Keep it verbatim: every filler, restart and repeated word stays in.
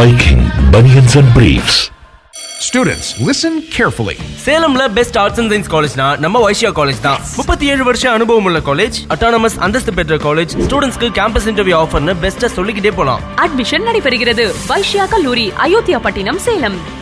Viking Bunions and Briefs. Students, listen carefully. சேலம்ல best arts and science காலேஜ்னா நம்ம Vaishya college தான். முப்பத்தி ஏழு வருஷம் அனுபவம் உள்ள காலேஜ், அட்டானமஸ் அந்தஸ்து பெற்ற காலேஜ், ஸ்டூடெண்ட்ஸ்க்கு கேம்பஸ் இன்டர்வியூ ஆஃபர்னு பெஸ்ட்டா சொல்லிக்கிட்டே போலாம். அட்மிஷன் நடைபெறுகிறது. வைஷ்யா கல்லூரி, அயோத்தியா பட்டினம், சேலம்.